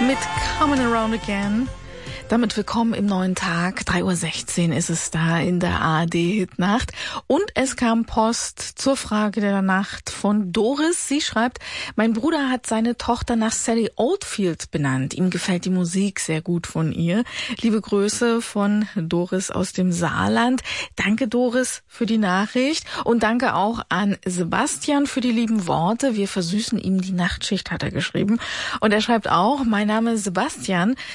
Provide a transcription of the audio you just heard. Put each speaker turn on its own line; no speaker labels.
mit Coming Around Again. Damit willkommen im neuen Tag. 3:16 Uhr ist es da in der ARD-Hitnacht. Und es kam Post zur Frage der Nacht von Doris. Sie schreibt, mein Bruder hat seine Tochter nach Sally Oldfield benannt. Ihm gefällt die Musik sehr gut von ihr. Liebe Grüße von Doris aus dem Saarland. Danke, Doris, für die Nachricht. Und danke auch an Sebastian für die lieben Worte. Wir versüßen ihm die Nachtschicht, hat er geschrieben. Und er schreibt auch, mein Name ist Sebastian.